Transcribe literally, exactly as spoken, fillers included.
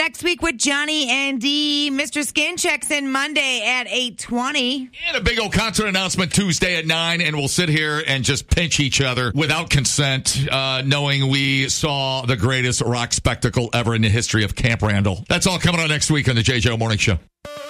next week with Johnny and D. Mister Skin checks in Monday at eight twenty. And a big old concert announcement Tuesday at nine, and we'll sit here and just pinch each other without consent, uh, knowing we saw the greatest rock spectacle ever in the history of Camp Randall. That's all coming on next week on the J J O Morning Show.